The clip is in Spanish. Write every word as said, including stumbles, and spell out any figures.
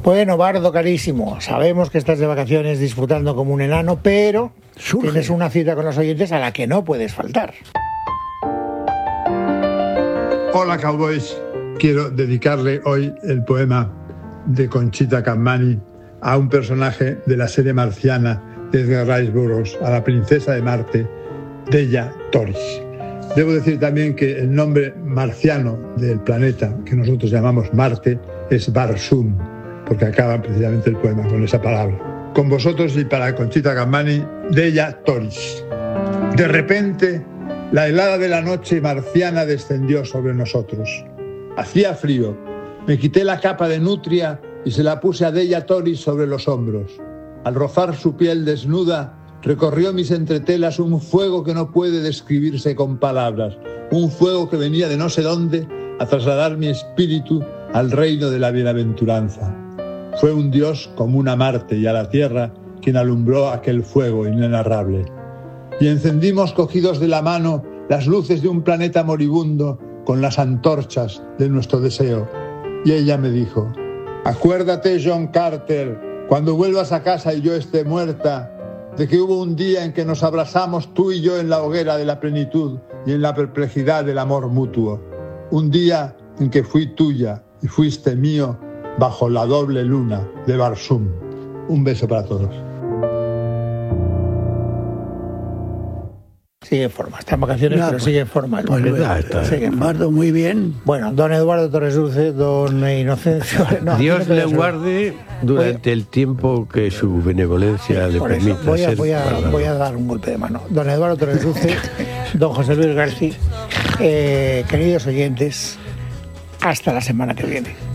Bueno, Bardo, carísimo, sabemos que estás de vacaciones disfrutando como un enano, pero Surge. tienes una cita con los oyentes a la que no puedes faltar. Hola, cowboys. Quiero dedicarle hoy el poema de Conchita Camani a un personaje de la serie marciana de Edgar Rice Burroughs, a la princesa de Marte, Della Torres. Debo decir también que el nombre marciano del planeta que nosotros llamamos Marte es Barsoom, porque acaba precisamente el poema con esa palabra. Con vosotros y para Conchita Camani, Della Torres. De repente, la helada de la noche marciana descendió sobre nosotros. Hacía frío. Me quité la capa de nutria y se la puse a Della Torres sobre los hombros. Al rozar su piel desnuda, recorrió mis entretelas un fuego que no puede describirse con palabras, un fuego que venía de no sé dónde a trasladar mi espíritu al reino de la bienaventuranza. Fue un dios común a Marte y a la Tierra quien alumbró aquel fuego inenarrable. Y encendimos cogidos de la mano las luces de un planeta moribundo con las antorchas de nuestro deseo. Y ella me dijo: acuérdate, John Carter, cuando vuelvas a casa y yo esté muerta, de que hubo un día en que nos abrazamos tú y yo en la hoguera de la plenitud y en la perplejidad del amor mutuo. Un día en que fui tuya y fuiste mío bajo la doble luna de Barsoom. Un beso para todos. Sigue en forma, está en vacaciones, Ya, pero pues, sigue en forma. El pues, Bardo. ya está. Sigue en forma. Bardo, muy bien. Bueno, don Eduardo Torres Dulce, don Inocencio... No, Dios aquí no te le voy a guarde durante el tiempo que su benevolencia le Por eso, permita voy a, ser voy, a, guardado. voy a dar un golpe de mano. Don Eduardo Torres Dulce, don José Luis García, eh, queridos oyentes, hasta la semana que viene.